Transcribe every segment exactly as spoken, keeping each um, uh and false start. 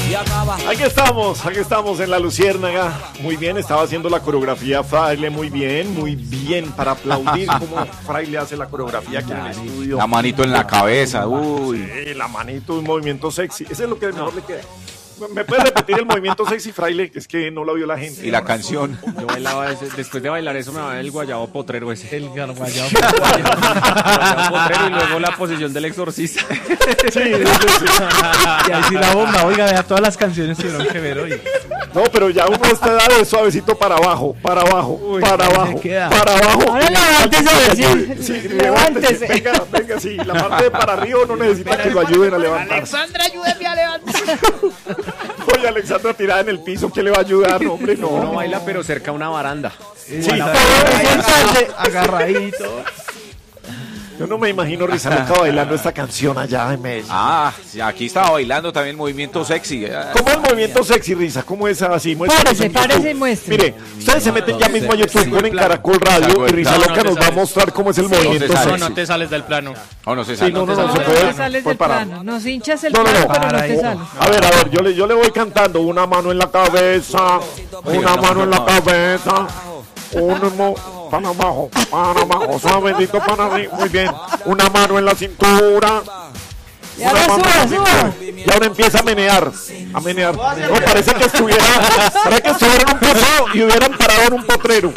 y acaba. Aquí estamos, aquí estamos en La Luciérnaga. Muy bien, estaba haciendo la coreografía Fraile, muy bien, muy bien, para aplaudir cómo Fraile hace la coreografía aquí en el estudio. La manito en la cabeza, uy. Sí, la manito, un movimiento sexy, ese es lo que mejor le queda. ¿Me puedes repetir el movimiento sexy, Fraile? Es que no lo vio la gente. Y la canción. Yo bailaba ese, después de bailar eso me va el guayabo potrero ese. El guayabo potrero. Guayabo potrero y luego la posición del exorcista. Sí, sí, sí. Y ahí sí la bomba, oiga, vea, todas las canciones tuvieron que ver hoy. No, pero ya uno está de suavecito para abajo, para abajo, Uy, para ¿cómo abajo, se queda? para abajo. Ahora levántese, a ver si- Sí, levántese. Venga, venga, sí, la parte de para arriba no necesita que lo ayuden a levantar. Alexandra, ayúdeme a levantar. Oye, Alexandra tirada en el piso, ¿qué le va a ayudar? No, hombre, no. Uno baila pero cerca a una baranda. Sí, Sí. agarradito. Yo no me imagino Rizaloca bailando esta canción allá en Medellín. Ah, sí, aquí estaba bailando también el movimiento sexy. ¿Cómo es el movimiento sexy, Risa? ¿Cómo es así? Muéstranos Párese, en YouTube. párese y muestre. Mire, ustedes se meten ya mismo a YouTube, ponen Caracol Radio y Rizaloca nos va a mostrar cómo es el movimiento No, sexy. no No te sales del plano. Oh, no se Sí, sale. no, no, No, no, se no puede. te sales Fue del parado. plano. Nos hinchas el No, no, plano, no. pero no Para te ahí. sales. A ver, a ver, yo le, yo le voy cantando una mano en la cabeza, una no, mano en la no. cabeza, un mo, para abajo, para abajo, suavecito para arriba, muy bien, una mano en la cintura. Y ahora una mano en la suba, suba. cintura. Y ahora empieza a menear, a menear. No, parece que estuviera, parece que estuviera en un potrero y hubieran parado en un potrero.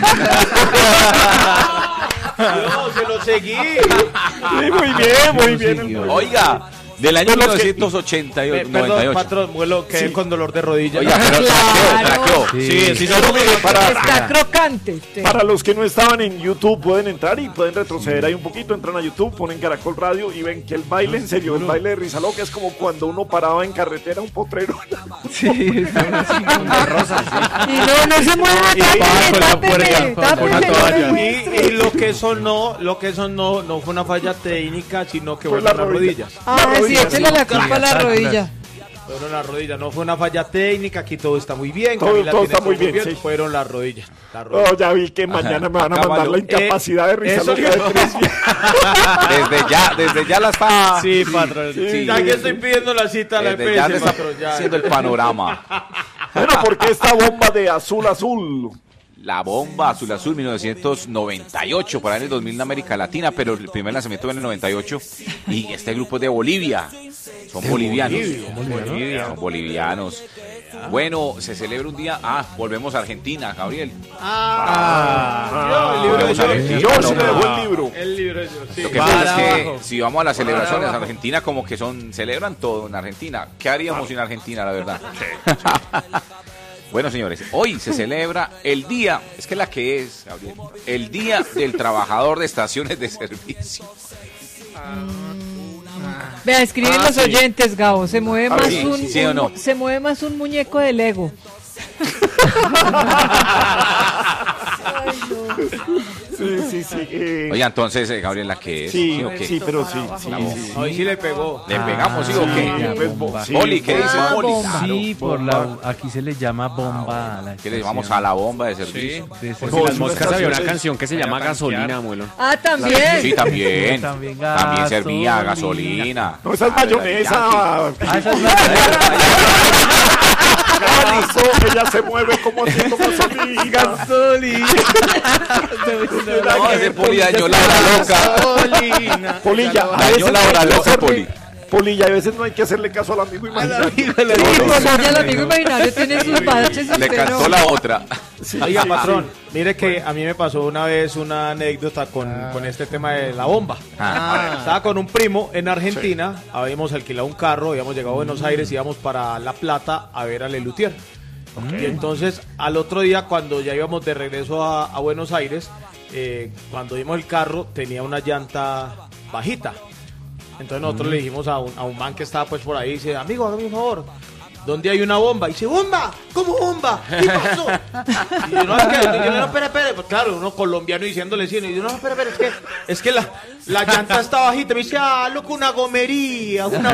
Yo se lo seguí. Sí, muy bien, muy bien. el- Oiga, del año Yo mil los que- novecientos ochenta y ocho, noventa y Perdón, ocho. patrón, vuelo, quedé Sí. con dolor de rodilla. Oiga, pero Claro. traqueó, traqueó. sí, sí, Pero mire, para, Está crocante. usted. Para los que no estaban en YouTube, pueden entrar y pueden retroceder ahí un poquito. Entran a YouTube, ponen Caracol Radio y ven que el baile, en serio, el baile de Rizaloca es como cuando uno paraba en carretera un potrero. Sí, está así como rosa, sí. Y no, no se mueva, Y bajo tápele, la tápele, puerta, tápele, una no toalla. me Y, muestre. y lo que eso no, lo que eso no, no fue una falla técnica, sino que Fue fueron la las rodilla. rodillas. Ah, La sí, rodilla, échale sí. la culpa a la rodilla. Fueron las rodillas, no fue una falla técnica, aquí todo está muy bien. Todo- Camila todo tiene está muy bien, sí. Fueron las rodillas. Las rodillas. Oh, ya vi que mañana me van a Acábalo. mandar la incapacidad de eso Rizaloca de tres días. Desde ya, desde ya la está. Sí, patrón. sí, ya sí, que sí. estoy pidiendo la cita a la Desde ya E P le S, está patrón, ya. haciendo el panorama. Bueno, porque esta bomba de azul azul. La bomba azul azul mil novecientos noventa y ocho, por ahí en el dos mil en América Latina, pero el primer lanzamiento fue en el noventa y ocho. Y este grupo es de Bolivia. Son bolivianos. Bolivia, Son bolivianos. Bueno, se celebra un día. Ah, volvemos a Argentina, Gabriel. Ah, yo, el libro de Volvemos a George. Argentina. Yo sí no, le no. dejó el libro. El libro de George, sí. Lo que Para pasa es que abajo. si vamos a las celebraciones en abajo. Argentina, como que son, celebran todo en Argentina. ¿Qué haríamos sin Argentina, la verdad? Bueno, señores, hoy se celebra el día, es que la que es, Gabriel, el Día del Trabajador de Estaciones de Servicio. Vea, escriben Ah, los sí. oyentes, Gabo. Se mueve más sí, un, sí, sí o un- no. se mueve más un muñeco de Lego. Sí, sí, sí. eh, Oye, entonces, eh, Gabriel, la que es. sí, o qué? sí, pero sí, sí, La sí. Hoy sí le pegó. ¿Le pegamos, sí o Sí, qué? pues, bo- sí, Poli, ¿qué pues, dice Ah, Poli? bomba. Sí, por la, aquí se le llama bomba a la ¿Qué le estación. llamamos a la bomba de servicio? De Por ese- si No, las es una moscas había una estación- canción que se llama Gasolina, muelo. Ah, también. Sí, también. También También servía gasolina. gasolina. No, esa es mayonesa. Ah, esa es la- Analizó, ella se mueve como haciendo gasolina. No, ese Poli dañó la hora loca. Polilla, a Dañó veces la no hay hora que loca, hacerle- Poli. Polilla, a veces no hay que hacerle caso al amigo imaginario. Sí, Polilla, el amigo imaginario tiene sus baches y Le usted cantó no. la otra. Oiga, patrón, mire que a mí me pasó una vez una anécdota con, con este tema de la bomba. Ah. Estaba con un primo en Argentina, habíamos alquilado un carro, habíamos llegado a Buenos Aires, íbamos para La Plata a ver a Lelutier. Y entonces, al otro día, cuando ya íbamos de regreso a, a Buenos Aires, eh, cuando vimos el carro, tenía una llanta bajita. Entonces nosotros le dijimos a un, a un man que estaba pues por ahí, dice, amigo, hágame un favor, ¿dónde hay una bomba? Y dice, ¿bomba? ¿Cómo bomba? ¿Qué pasó? Y yo, no, es que, yo, no, espera, espera. Pues claro, uno colombiano diciéndole sí, y yo, no, espera, espera, es que, es que la, la llanta está bajita. Me dice, ah, loco, una gomería, una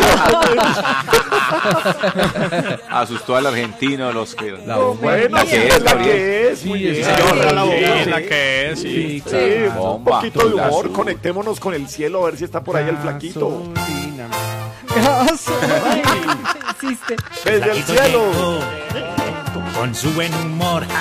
gomería. Asustó al argentino, los que... La bomba. Bueno, La sí, que es es, la Gabriel. que es. Muy Sí, bien. sí, señor, Sí, la bomba, sí, sí. la que es, Sí, sí, claro. un Bomba, poquito de humor, azul. conectémonos con el cielo a ver si está por ahí el flaquito. Gasolina. Gasolina. existe. Desde el cielo. Con su buen humor.